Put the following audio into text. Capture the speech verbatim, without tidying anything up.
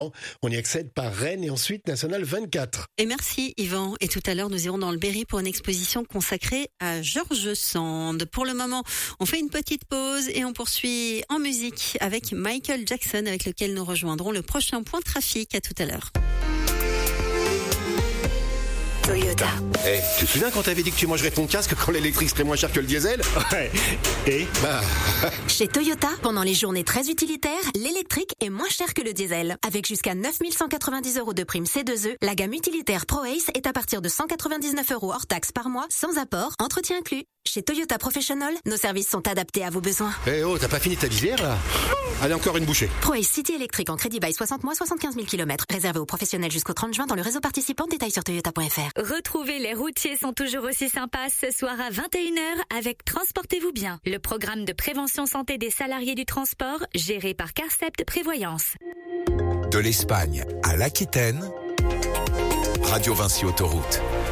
On y accède par Rennes et ensuite National vingt-quatre. Et merci Yvan. Et tout à l'heure, nous irons dans le Berry pour une exposition consacrée à George Sand. Pour le moment, on fait une petite pause et on poursuit en musique avec Michael Jackson, avec lequel nous rejoindrons le prochain point trafic. À tout à l'heure. Toyota. Eh, hey, tu te souviens quand t'avais dit que tu mangerais ton casque quand l'électrique serait moins cher que le diesel? Ouais. Et Bah... Chez Toyota, pendant les journées très utilitaires, l'électrique est moins cher que le diesel. Avec jusqu'à neuf mille cent quatre-vingt-dix euros de prime C deux E, la gamme utilitaire ProAce est à partir de cent quatre-vingt-dix-neuf euros hors taxe par mois, sans apport, entretien inclus. Chez Toyota Professional, nos services sont adaptés à vos besoins. Eh hey, oh, t'as pas fini ta visière là? Allez, encore une bouchée. ProAce City électrique en crédit bail soixante mois, soixante-quinze mille kilomètres. Réservé aux professionnels jusqu'au trente juin dans le réseau participant. Détails sur toyota point f r. Retrouvez les routiers sont toujours aussi sympas ce soir à vingt et une heures avec Transportez-vous bien, le programme de prévention santé des salariés du transport géré par Carcept Prévoyance. De l'Espagne à l'Aquitaine, Radio Vinci Autoroute.